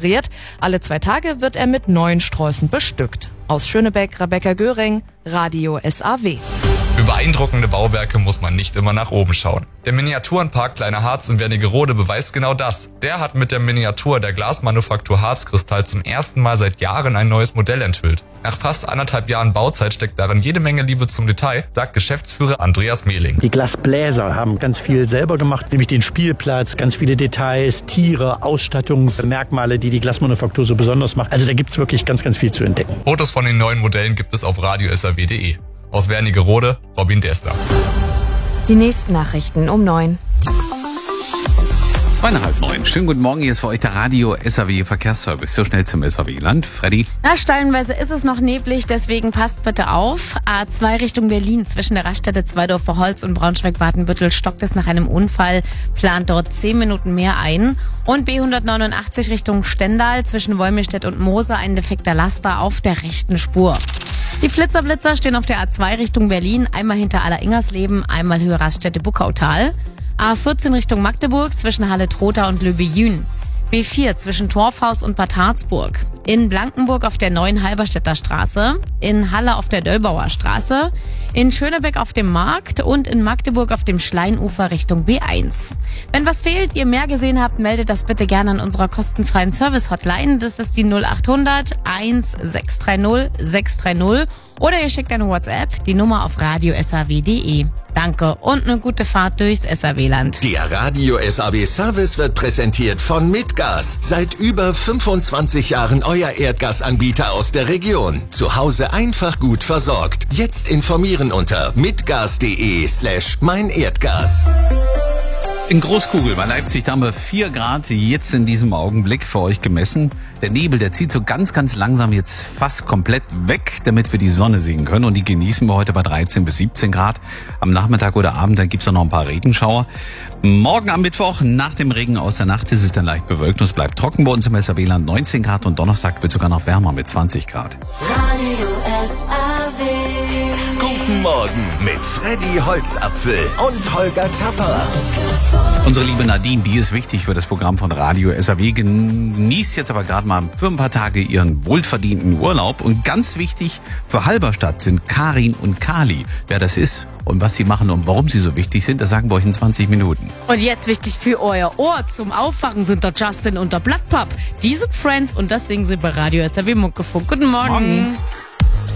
restauriert. Alle 2 Tage wird er mit neuen Sträußen bestückt. Aus Schönebeck, Rebecca Göring, Radio SAW. Für beeindruckende Bauwerke muss man nicht immer nach oben schauen. Der Miniaturenpark Kleiner Harz in Wernigerode beweist genau das. Der hat mit der Miniatur der Glasmanufaktur Harzkristall zum ersten Mal seit Jahren ein neues Modell enthüllt. Nach fast 1,5 Jahren Bauzeit steckt darin jede Menge Liebe zum Detail, sagt Geschäftsführer Andreas Mehling. Die Glasbläser haben ganz viel selber gemacht, nämlich den Spielplatz, ganz viele Details, Tiere, Ausstattungsmerkmale, die Glasmanufaktur so besonders macht. Also da gibt's wirklich ganz, ganz viel zu entdecken. Fotos von den neuen Modellen gibt es auf radiosaw.de. Aus Wernigerode, Robin Dessler. Die nächsten Nachrichten um 9. 8:30. Schönen guten Morgen, hier ist für euch der Radio SAW Verkehrsservice. So schnell zum SAW-Land. Freddy? Stellenweise ist es noch neblig, deswegen passt bitte auf. A2 Richtung Berlin zwischen der Raststätte Zweidorfer Holz und Braunschweig-Watenbüttel stockt es nach einem Unfall, plant dort 10 Minuten mehr ein. Und B189 Richtung Stendal zwischen Wolmirstedt und Moose ein defekter Laster auf der rechten Spur. Die Flitzer stehen auf der A2 Richtung Berlin, einmal hinter Aller-Ingersleben, einmal Höhe Raststätte Buckautal. A14 Richtung Magdeburg zwischen Halle-Trotha und Löbejün. B4 zwischen Torfhaus und Bad Harzburg. In Blankenburg auf der neuen Halberstädter Straße. In Halle auf der Döllbauer Straße. In Schönebeck auf dem Markt und in Magdeburg auf dem Schleinufer Richtung B1. Wenn was fehlt, ihr mehr gesehen habt, meldet das bitte gerne an unserer kostenfreien Service-Hotline. Das ist die 0800 1630 630. Oder ihr schickt eine WhatsApp, die Nummer auf radiosaw.de. Danke und eine gute Fahrt durchs SAW-Land. Der Radio SAW Service wird präsentiert von Mitgas. Seit über 25 Jahren euer Erdgasanbieter aus der Region. Zu Hause einfach gut versorgt. Jetzt informieren unter mitgas.de/meinerdgas. In Großkugel bei Leipzig, da haben wir 4 Grad jetzt in diesem Augenblick für euch gemessen. Der Nebel, der zieht so ganz, ganz langsam jetzt fast komplett weg, damit wir die Sonne sehen können. Und die genießen wir heute bei 13 bis 17 Grad. Am Nachmittag oder Abend, dann gibt's auch noch ein paar Regenschauer. Morgen am Mittwoch, nach dem Regen aus der Nacht, ist es dann leicht bewölkt und es bleibt trocken bei uns im SAW-Land 19 Grad. Und Donnerstag wird sogar noch wärmer mit 20 Grad. Radio SAW. Guten Morgen mit Freddy Holzapfel und Holger Tapper. Unsere liebe Nadine, die ist wichtig für das Programm von Radio SAW, genießt jetzt aber gerade mal für ein paar Tage ihren wohlverdienten Urlaub. Und ganz wichtig für Halberstadt sind Karin und Kali. Wer das ist und was sie machen und warum sie so wichtig sind, das sagen wir euch in 20 Minuten. Und jetzt wichtig für euer Ohr. Zum Aufwachen sind der Justin und der Blattpap. Die sind Friends und das singen sie bei Radio SAW Muckefunk. Guten Morgen.